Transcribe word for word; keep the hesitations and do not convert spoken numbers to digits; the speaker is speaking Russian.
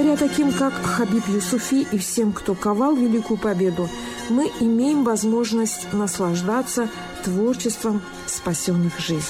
Благодаря таким, как Хабиб Юсуфи и всем, кто ковал великую победу, мы имеем возможность наслаждаться творчеством спасенных жизней.